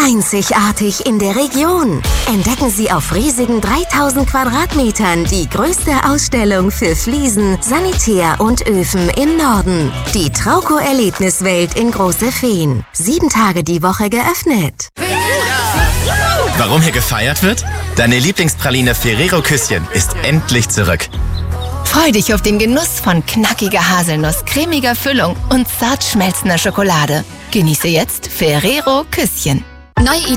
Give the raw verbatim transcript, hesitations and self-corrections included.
Einzigartig in der Region. Entdecken Sie auf riesigen dreitausend Quadratmetern die größte Ausstellung für Fliesen, Sanitär und Öfen im Norden. Die Trauco-Erlebniswelt in Große Feen. Sieben Tage die Woche geöffnet. Warum hier gefeiert wird? Deine Lieblingspraline Ferrero Küsschen ist endlich zurück. Freu dich auf den Genuss von knackiger Haselnuss, cremiger Füllung und zart schmelzender Schokolade. Genieße jetzt Ferrero Küsschen. Neue